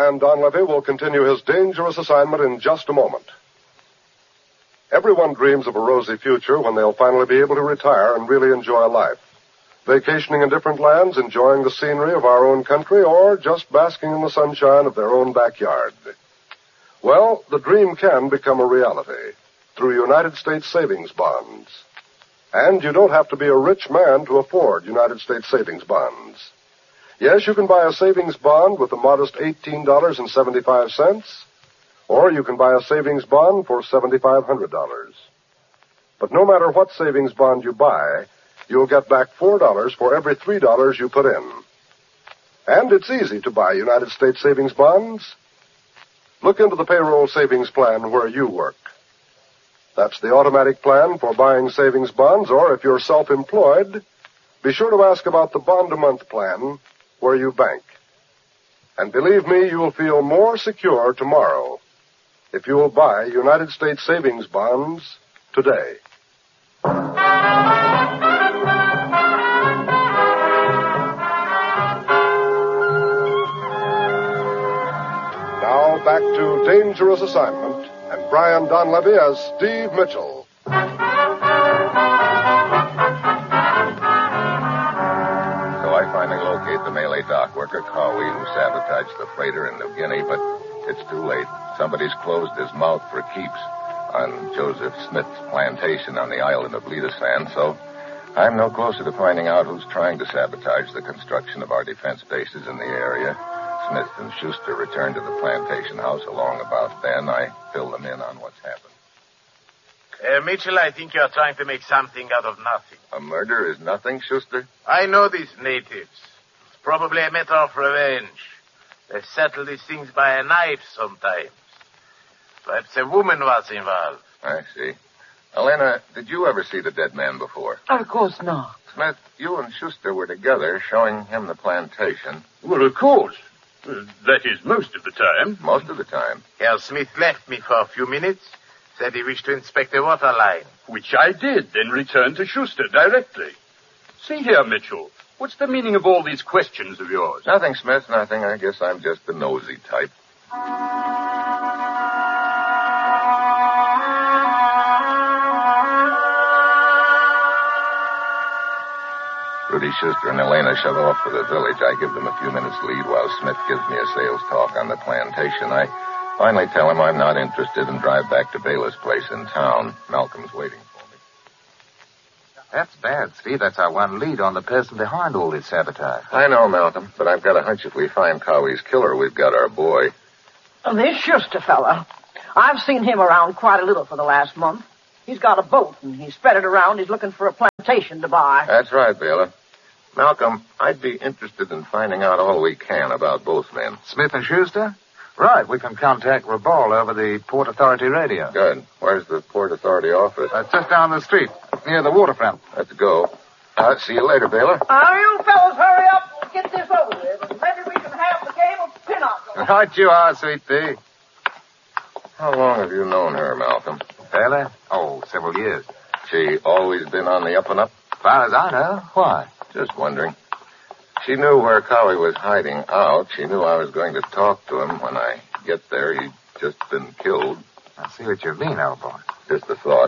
Brian Donlevy will continue his dangerous assignment in just a moment. Everyone dreams of a rosy future when they'll finally be able to retire and really enjoy life. Vacationing in different lands, enjoying the scenery of our own country, or just basking in the sunshine of their own backyard. Well, the dream can become a reality through United States savings bonds. And you don't have to be a rich man to afford United States savings bonds. Yes, you can buy a savings bond with a modest $18.75, or you can buy a savings bond for $7,500. But no matter what savings bond you buy, you'll get back $4 for every $3 you put in. And it's easy to buy United States savings bonds. Look into the payroll savings plan where you work. That's the automatic plan for buying savings bonds, or if you're self-employed, be sure to ask about the bond-a-month plan where you bank. And believe me, you'll feel more secure tomorrow if you'll buy United States savings bonds today. Now back to Dangerous Assignment and Brian Donlevy as Steve Mitchell. I finally locate the Malay dock worker, Cowie, who sabotaged the freighter in New Guinea, but it's too late. Somebody's closed his mouth for keeps on Joseph Smith's plantation on the island of Ledasan, so I'm no closer to finding out who's trying to sabotage the construction of our defense bases in the area. Smith and Schuster returned to the plantation house along about then. I filled them in on what's happened. Mitchell, I think you're trying to make something out of nothing. A murder is nothing, Schuster? I know these natives. It's probably a matter of revenge. They settle these things by a knife sometimes. Perhaps a woman was involved. I see. Elena, did you ever see the dead man before? Of course not. Smith, you and Schuster were together showing him the plantation. Well, of course. That is most of the time. Most of the time. Herr Smith left me for a few minutes. Said he wished to inspect the water line. Which I did, then returned to Schuster directly. See here, Mitchell. What's the meaning of all these questions of yours? Nothing, Smith, nothing. I guess I'm just the nosy type. Rudy Schuster and Elena shove off for the village. I give them a few minutes lead while Smith gives me a sales talk on the plantation. I finally tell him I'm not interested and drive back to Baylor's place in town. Malcolm's waiting for me. That's bad, Steve. That's our one lead on the person behind all this sabotage. I know, Malcolm, but I've got a hunch if we find Cowie's killer, we've got our boy. This Schuster fella, I've seen him around quite a little for the last month. He's got a boat, and he's spread it around. He's looking for a plantation to buy. That's right, Baylor. Malcolm, I'd be interested in finding out all we can about both men. Smith and Schuster? Right, we can contact Rabal over the Port Authority radio. Good. Where's the Port Authority office? Just down the street, near the waterfront. Let's go. See you later, Baylor. You fellas hurry up and get this over with. Maybe we can have the game of pinochle. Right you are, sweet pea. How long have you known her, Malcolm? Baylor? Oh, several years. She always been on the up and up? As far as I know. Why? Just wondering. She knew where Cowie was hiding out. She knew I was going to talk to him. When I get there, he'd just been killed. I see what you mean, old boy. Just a thought.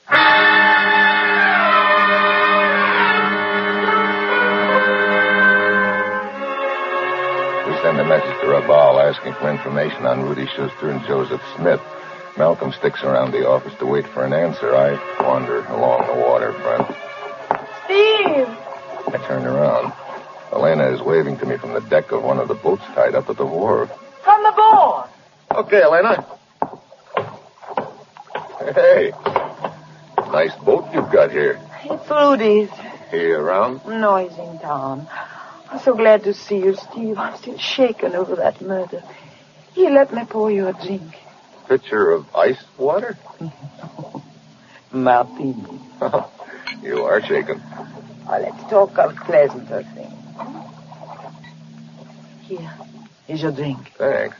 We send a message to Rabal asking for information on Rudy Schuster and Joseph Smith. Malcolm sticks around the office to wait for an answer. I wander along the waterfront. Steve! I turn around. Elena is waving to me from the deck of one of the boats tied up at the wharf. From the board. Okay, Elena. Hey. Nice boat you've got here. It's Rudy's. He around? No, he's in town. I'm so glad to see you, Steve. I'm still shaken over that murder. Here, let me pour you a drink. Pitcher of ice water? Martini. You are shaken. Let's talk of pleasanter things. Here, here's your drink. Thanks.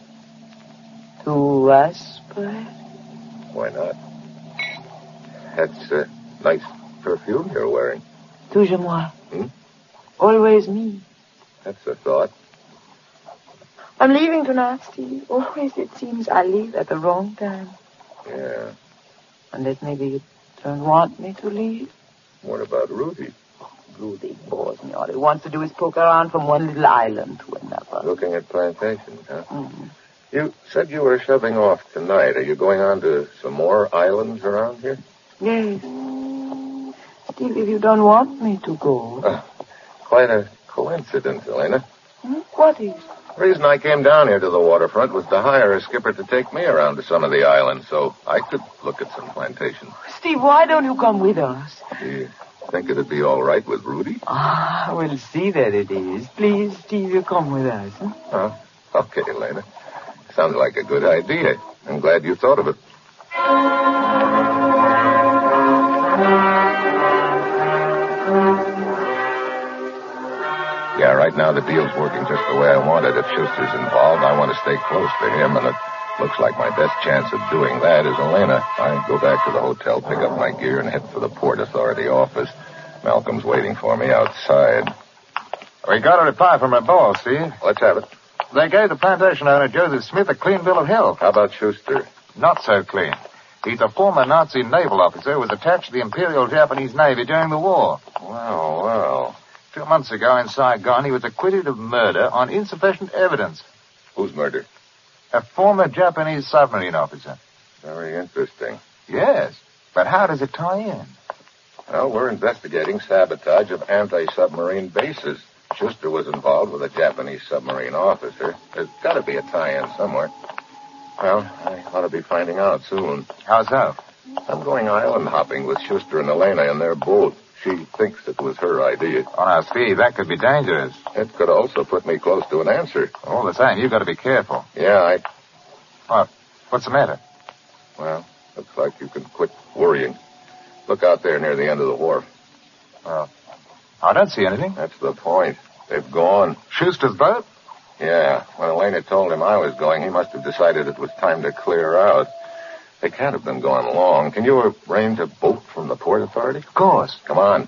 To us, perhaps? Why not? That's a nice perfume you're wearing. Toujours moi. Always me. That's a thought. I'm leaving tonight, Steve. Always it seems I leave at the wrong time. Yeah. Unless maybe you don't want me to leave. What about Rudy? Rudy bores me. All he wants to do is poke around from one little island to another. Looking at plantations, huh? Mm-hmm. You said you were shoving off tonight. Are you going on to some more islands around here? Yes. Steve, if you don't want me to go. Quite a coincidence, Elena. What is? The reason I came down here to the waterfront was to hire a skipper to take me around to some of the islands so I could look at some plantations. Steve, why don't you come with us? Do you think it'd be all right with Rudy? We'll see that it is. Please, Steve, you come with us. Huh? Oh, okay, Elena. Sounds like a good idea. I'm glad you thought of it. Yeah, right now the deal's working just the way I want it. If Schuster's involved, I want to stay close to him, and it looks like my best chance of doing that is Elena. I go back to the hotel, pick up my gear, and head for the Port Authority office. Malcolm's waiting for me outside. We got a reply from our boss, Steve. Let's have it. They gave the plantation owner, Joseph Smith, a clean bill of health. How about Schuster? Not so clean. He's a former Nazi naval officer who was attached to the Imperial Japanese Navy during the war. Well. 2 months ago in Saigon, he was acquitted of murder on insufficient evidence. Whose murder? A former Japanese submarine officer. Very interesting. Yes, but how does it tie in? Well, we're investigating sabotage of anti-submarine bases. Schuster was involved with a Japanese submarine officer. There's got to be a tie-in somewhere. Well, I ought to be finding out soon. How so? I'm going island hopping with Schuster and Elena in their boat. She thinks it was her idea. Oh, now, Steve, that could be dangerous. It could also put me close to an answer. All the same, you've got to be careful. Yeah, What? What's the matter? Well, looks like you can quit worrying. Look out there near the end of the wharf. Well, I don't see anything. That's the point. They've gone. Schuster's boat? Yeah. When Elena told him I was going, he must have decided it was time to clear out. They can't have been gone long. Can you arrange a boat from the Port Authority? Of course. Come on.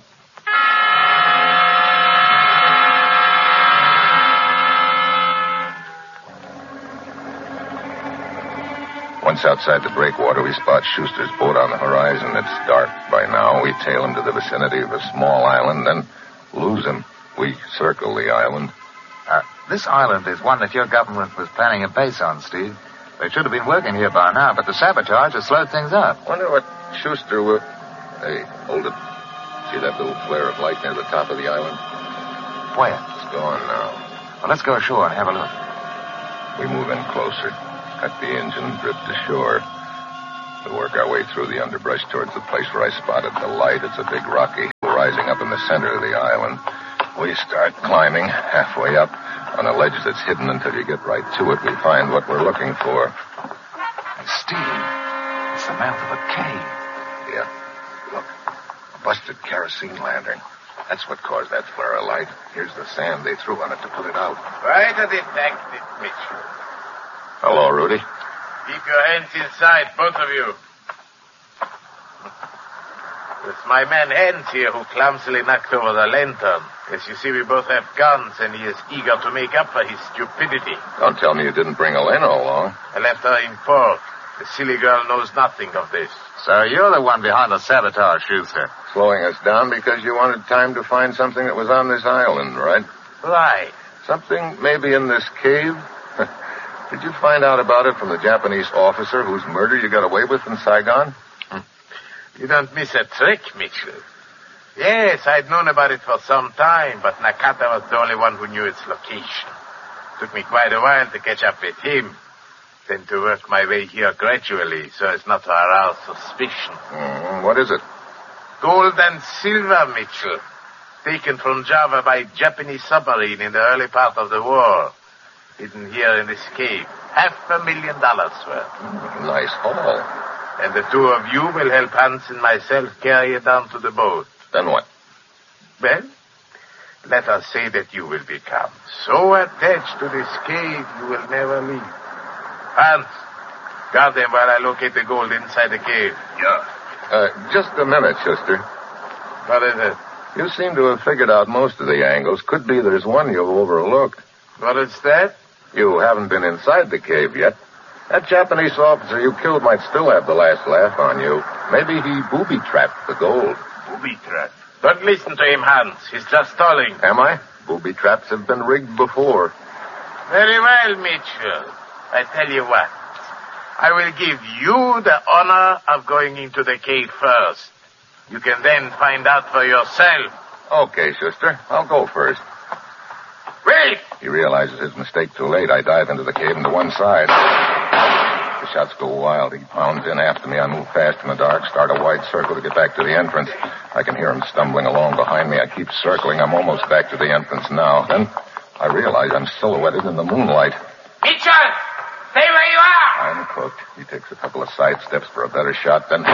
Once outside the breakwater, we spot Schuster's boat on the horizon. It's dark by now. We tail him to the vicinity of a small island, then lose him. We circle the island. This island is one that your government was planning a base on, Steve. They should have been working here by now, but the sabotage has slowed things up. Wonder what Schuster will... Hey, hold it. See that little flare of light near the top of the island? Where? It's gone now. Well, let's go ashore and have a look. We move in closer. Cut the engine, drift ashore. We work our way through the underbrush towards the place where I spotted the light. It's a big rocky hill rising up in the center of the island. We start climbing halfway up on a ledge that's hidden until you get right to it. We find what we're looking for. Steve, it's the mouth of a cave. Yeah. Look, a busted kerosene lantern. That's what caused that flare of light. Here's the sand they threw on it to put it out. Quite a detective, Mitchell. Hello, Rudy. Keep your hands inside, both of you. It's my man Hans here who clumsily knocked over the lantern. As you see, we both have guns, and he is eager to make up for his stupidity. Don't tell me you didn't bring Elena along. I left her in port. The silly girl knows nothing of this. So you're the one behind the sabotage, Schuster. Slowing us down because you wanted time to find something that was on this island, right? Why? Something maybe in this cave? Did you find out about it from the Japanese officer whose murder you got away with in Saigon? You don't miss a trick, Mitchell. Yes, I'd known about it for some time, but Nakata was the only one who knew its location. Took me quite a while to catch up with him, then to work my way here gradually so as not to arouse suspicion. What is it? Gold and silver, Mitchell. Taken from Java by Japanese submarine in the early part of the war. Hidden here in this cave. $500,000 worth. Nice haul. And the two of you will help Hans and myself carry it down to the boat. Then what? Well, let us say that you will become so attached to this cave you will never leave. Hans, guard them while I locate the gold inside the cave. Yeah. Just a minute, Schuster. What is it? You seem to have figured out most of the angles. Could be there's one you've overlooked. What is that? You haven't been inside the cave yet. That Japanese officer you killed might still have the last laugh on you. Maybe he booby-trapped the gold. Booby-trapped? Don't listen to him, Hans. He's just stalling. Am I? Booby traps have been rigged before. Very well, Mitchell. I tell you what. I will give you the honor of going into the cave first. You can then find out for yourself. Okay, Schuster. I'll go first. Wait! He realizes his mistake too late. I dive into the cave and to one side. The shots go wild. He pounds in after me. I move fast in the dark, start a wide circle to get back to the entrance. I can hear him stumbling along behind me. I keep circling. I'm almost back to the entrance now. Then I realize I'm silhouetted in the moonlight. Mitchell! Stay where you are! I'm cooked. He takes a couple of side steps for a better shot, then...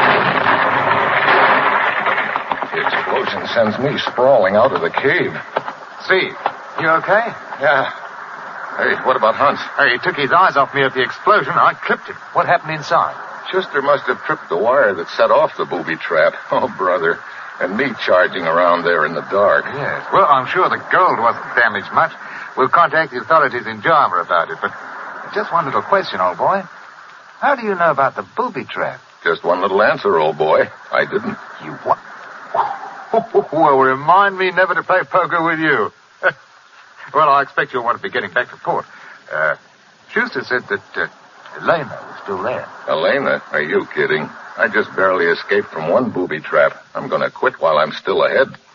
The explosion sends me sprawling out of the cave. Steve, you okay? Yeah. Hey, what about Hans? He took his eyes off me at the explosion. I clipped him. What happened inside? Schuster must have tripped the wire that set off the booby trap. Oh, brother. And me charging around there in the dark. Yes. Well, I'm sure the gold wasn't damaged much. We'll contact the authorities in Java about it, but just one little question, old boy. How do you know about the booby trap? Just one little answer, old boy. I didn't. You what? Well, remind me never to play poker with you. Well, I expect you'll want to be getting back to port. Schuster said that Elena was still there. Elena? Are you kidding? I just barely escaped from one booby trap. I'm going to quit while I'm still ahead.